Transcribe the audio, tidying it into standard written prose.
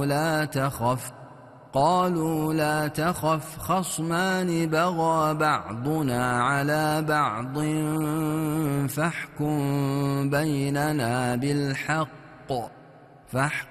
قالوا لا تخف خصمان بغى بعضنا على بعض فاحكم